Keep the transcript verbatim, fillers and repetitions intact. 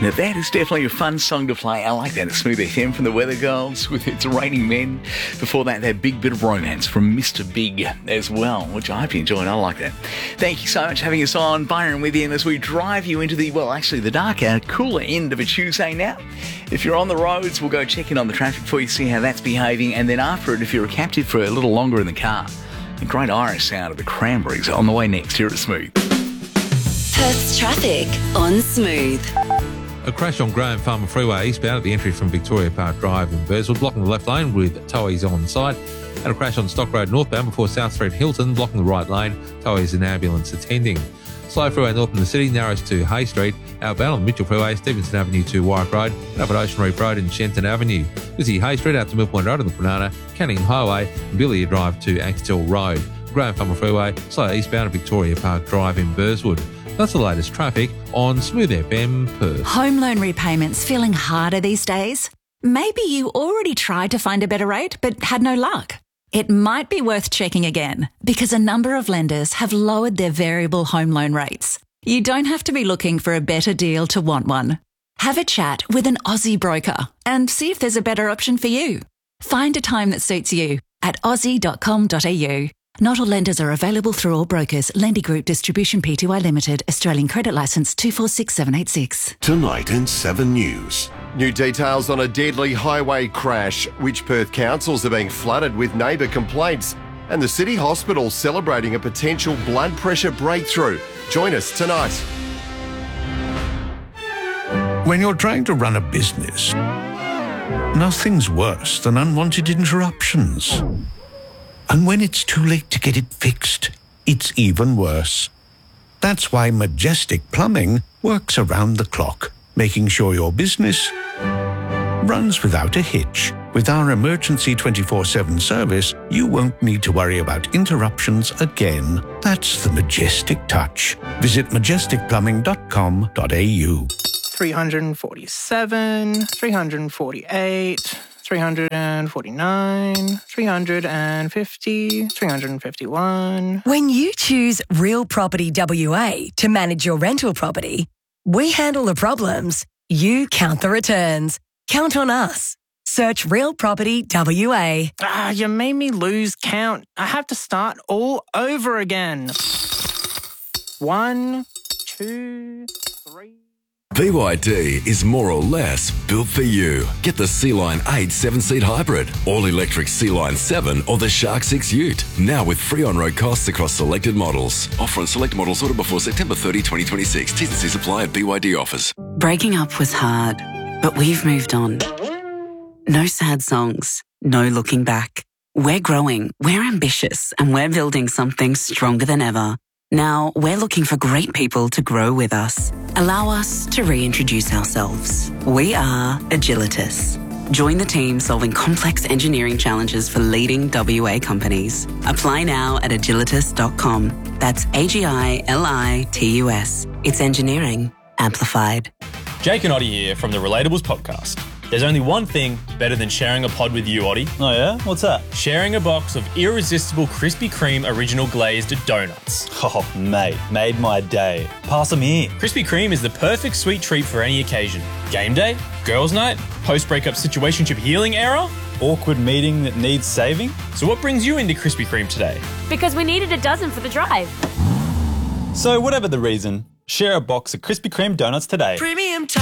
Now that is definitely a fun song to play. I like that. It's Smooth F M from the Weather Girls with It's Raining Men. Before that, that big bit of romance from Mister Big as well, which I hope you enjoyed. I like that. Thank you so much for having us on. Byron with you, and as we drive you into the, well, actually the darker, cooler end of a Tuesday now. If you're on the roads, we'll go check in on the traffic for you, see how that's behaving, and then after it, if you're a captive for a little longer in the car, the great Irish sound of the Cranberries on the way next here at Smooth. Perth's traffic on Smooth. A crash on Graham Farmer Freeway eastbound at the entry from Victoria Park Drive in Burswood, blocking the left lane with towies on site. And a crash on Stock Road northbound before South Street Hilton, blocking the right lane, towies and ambulance attending. Slow freeway north in the city narrows to Hay Street, outbound on the Mitchell Freeway, Stevenson Avenue to Warwick Road, and up at Ocean Reef Road and Shenton Avenue. Busy Hay Street out to Mill Point Road on the Kwinana, Canning Highway, and Billiard Drive to Axtell Road. Graham Farmer Freeway, slow eastbound at Victoria Park Drive in Burswood. That's the latest traffic on Smooth F M Perth. Home loan repayments feeling harder these days? Maybe you already tried to find a better rate but had no luck. It might be worth checking again because a number of lenders have lowered their variable home loan rates. You don't have to be looking for a better deal to want one. Have a chat with an Aussie broker and see if there's a better option for you. Find a time that suits you at aussie dot com dot a u. Not all lenders are available through all brokers. Lendy Group Distribution Pty Limited, Australian Credit Licence two four six seven eight six. Tonight in Seven News. New details on a deadly highway crash, which Perth councils are being flooded with neighbour complaints, and the City Hospital celebrating a potential blood pressure breakthrough. Join us tonight. When you're trying to run a business, nothing's worse than unwanted interruptions. And when it's too late to get it fixed, it's even worse. That's why Majestic Plumbing works around the clock, making sure your business runs without a hitch. With our emergency twenty-four seven service, you won't need to worry about interruptions again. That's the Majestic touch. Visit majestic plumbing dot com dot a u. three hundred forty-seven, three hundred forty-eight, three hundred forty-nine, three hundred fifty, three hundred fifty-one. When you choose Real Property W A to manage your rental property, we handle the problems, you count the returns. Count on us. Search Real Property W A. Ah, you made me lose count. I have to start all over again. One, two, three... B Y D is more or less built for you. Get the C-Line eight seven-seat hybrid, all-electric C-Line seven or the Shark six Ute. Now with free on-road costs across selected models. Offer on select models ordered before September thirtieth, twenty twenty-six. T's and C's apply at B Y D offers. Breaking up was hard, but we've moved on. No sad songs, no looking back. We're growing, we're ambitious, and we're building something stronger than ever. Now, we're looking for great people to grow with us. Allow us to reintroduce ourselves. We are Agilitas. Join the team solving complex engineering challenges for leading W A companies. Apply now at agilitas dot com. That's A G I L I T U S. It's engineering amplified. Jake and Oddie here from the Relatables podcast. There's only one thing better than sharing a pod with you, Oddie. Oh yeah? What's that? Sharing a box of irresistible Krispy Kreme original glazed donuts. Oh, mate, made my day. Pass them here. Krispy Kreme is the perfect sweet treat for any occasion. Game day, girls' night, post-breakup situationship healing era, awkward meeting that needs saving. So what brings you into Krispy Kreme today? Because we needed a dozen for the drive. So whatever the reason, share a box of Krispy Kreme donuts today. Premium time.